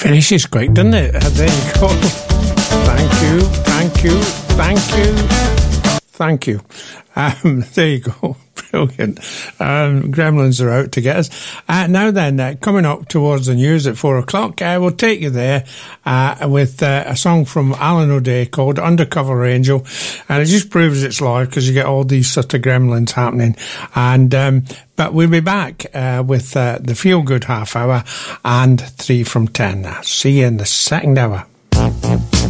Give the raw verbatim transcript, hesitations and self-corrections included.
Finishes quick, doesn't it? There you go. Thank you, thank you, thank you, thank you. Um, there you go. Brilliant. Um, Gremlins are out to get us. Uh, now then, uh, coming up towards the news at four o'clock, uh, we'll take you there uh, with uh, a song from Alan O'Day called Undercover Angel. And it just proves it's live because you get all these sort of gremlins happening. And um, but we'll be back uh, with uh, the Feel Good half hour and three from ten. See you in the second hour.